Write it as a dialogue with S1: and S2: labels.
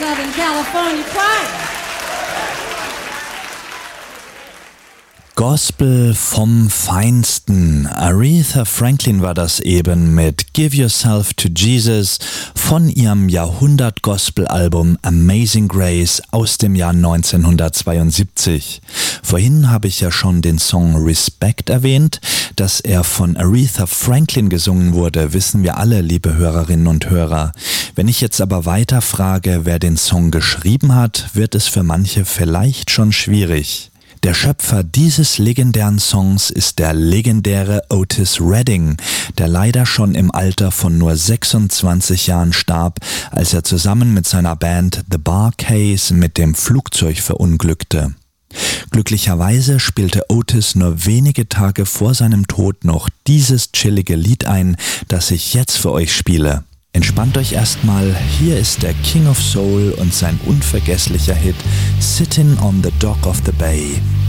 S1: Southern California Choir.
S2: Gospel vom Feinsten. Aretha Franklin war das eben mit Give Yourself to Jesus von ihrem Jahrhundert-Gospel-Album Amazing Grace aus dem Jahr 1972. Vorhin habe ich ja schon den Song Respect erwähnt. Dass er von Aretha Franklin gesungen wurde, wissen wir alle, liebe Hörerinnen und Hörer. Wenn ich jetzt aber weiter frage, wer den Song geschrieben hat, wird es für manche vielleicht schon schwierig. Der Schöpfer dieses legendären Songs ist der legendäre Otis Redding, der leider schon im Alter von nur 26 Jahren starb, als er zusammen mit seiner Band The Bar Case mit dem Flugzeug verunglückte. Glücklicherweise spielte Otis nur wenige Tage vor seinem Tod noch dieses chillige Lied ein, das ich jetzt für euch spiele. Entspannt euch erstmal, hier ist der King of Soul und sein unvergesslicher Hit Sitting on the Dock of the Bay.